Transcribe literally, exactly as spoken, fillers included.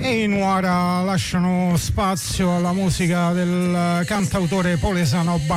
e i Nuara lasciano spazio alla musica del cantautore polesano